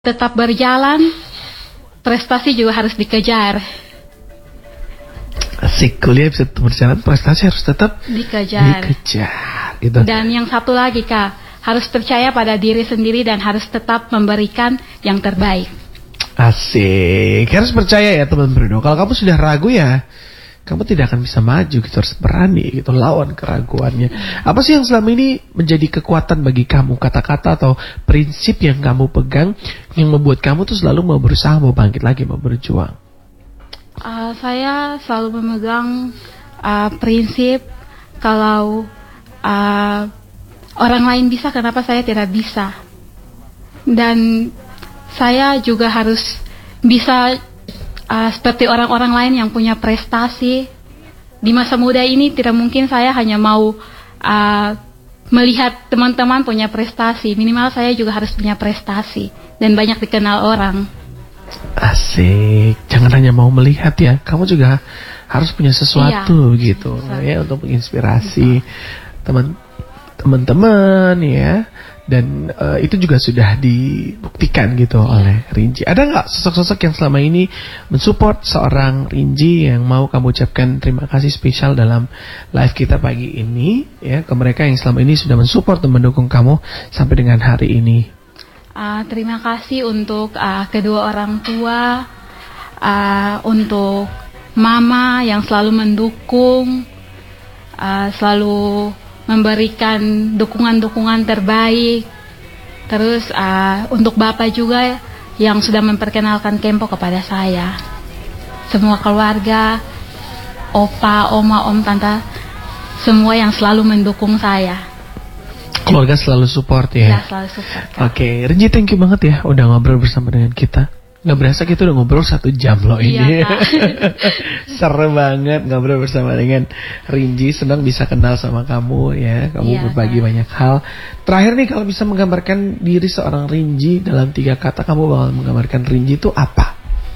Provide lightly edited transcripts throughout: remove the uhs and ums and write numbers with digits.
tetap berjalan, prestasi juga harus dikejar. Asik, kuliah bisa berjalan, prestasi harus tetap Dikejar. Gitu. Dan yang satu lagi Kak, harus percaya pada diri sendiri dan harus tetap memberikan yang terbaik. Asik, harus percaya ya teman berdua. Kalau kamu sudah ragu ya, kamu tidak akan bisa maju gitu, harus berani gitu, lawan keraguannya. Apa sih yang selama ini menjadi kekuatan bagi kamu, kata-kata atau prinsip yang kamu pegang yang membuat kamu tuh selalu mau berusaha, mau bangkit lagi, mau berjuang? Saya selalu memegang prinsip kalau orang lain bisa, kenapa saya tidak bisa? Dan saya juga harus bisa seperti orang-orang lain yang punya prestasi. Di masa muda ini tidak mungkin saya hanya mau melihat teman-teman punya prestasi. Minimal saya juga harus punya prestasi dan banyak dikenal orang. Asik, jangan hanya mau melihat ya, kamu juga harus punya sesuatu gitu ya, untuk menginspirasi teman-teman ya. Dan itu juga sudah dibuktikan gitu oleh Rinji. Ada nggak sosok-sosok yang selama ini mensupport seorang Rinji yang mau kamu ucapkan terima kasih spesial dalam live kita pagi ini ya, ke mereka yang selama ini sudah mensupport dan mendukung kamu sampai dengan hari ini? Terima kasih untuk kedua orang tua, untuk mama yang selalu mendukung, selalu memberikan dukungan-dukungan terbaik. Terus untuk bapak juga yang sudah memperkenalkan Kempo kepada saya. Semua keluarga, opa, oma, om, tante, semua yang selalu mendukung saya. Keluarga selalu support ya? Ya, selalu support. Oke, Rinji thank you banget ya udah ngobrol bersama dengan kita. Gak berasa kita udah ngobrol 1 jam loh ini. Iya, Seru banget ngobrol bersama dengan Rinji. Senang bisa kenal sama kamu ya. Kamu berbagi banyak hal. Terakhir nih, kalau bisa menggambarkan diri seorang Rinji dalam 3 kata, kamu bakal menggambarkan Rinji itu apa?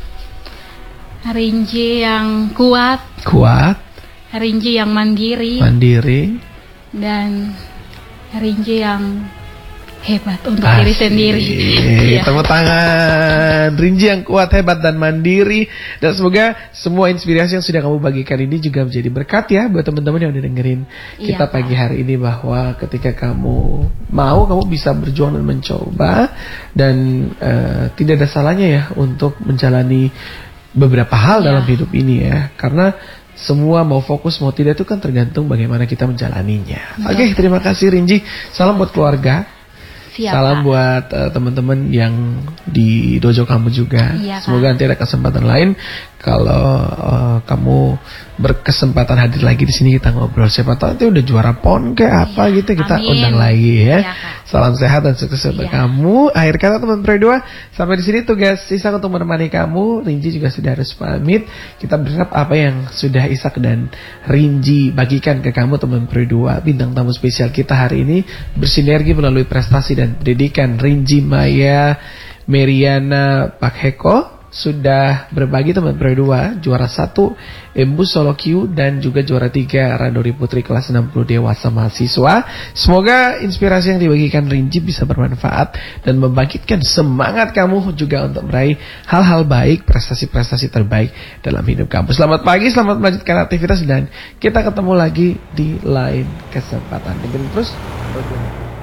Rinji yang kuat. Kuat. Rinji yang mandiri. Mandiri. Dan Rinji yang hebat untuk diri sendiri. Tepuk tangan. Rinji yang kuat, hebat, dan mandiri. Dan semoga semua inspirasi yang sudah kamu bagikan ini juga menjadi berkat ya buat teman-teman yang udah dengerin kita pagi hari ini, bahwa ketika kamu mau, kamu bisa berjuang dan mencoba. Dan tidak ada salahnya ya untuk menjalani beberapa hal dalam hidup ini ya. Karena semua mau fokus mau tidak itu kan tergantung bagaimana kita menjalaninya. Oke, terima kasih Rinji. Salam buat keluarga. Salam buat teman-teman yang di dojo kamu juga. Semoga nanti ada kesempatan lain kalau kamu berkesempatan hadir lagi di sini, kita ngobrol. Siapa tahu nanti udah juara PON kayak apa gitu, kita undang lagi ya. Salam sehat dan sukses untuk kamu. Akhir kata teman Pro2, sampai di sini tugas Ishak untuk menemani kamu. Rinji juga sudah harus pamit. Kita berharap apa yang sudah Ishak dan Rinji bagikan ke kamu teman Pro2, bintang tamu spesial kita hari ini, bersinergi melalui prestasi dan pendidikan. Rinji Maya Meriana Pakheko sudah berbagi teman Pro2, juara 1 Embu Solo Q dan juga juara 3 Radori Putri kelas 60 dewasa mahasiswa. Semoga inspirasi yang dibagikan Rinji bisa bermanfaat dan membangkitkan semangat kamu juga untuk meraih hal-hal baik, prestasi-prestasi terbaik dalam hidup kamu. Selamat pagi, selamat melanjutkan aktivitas, dan kita ketemu lagi di lain kesempatan. Dengerin terus.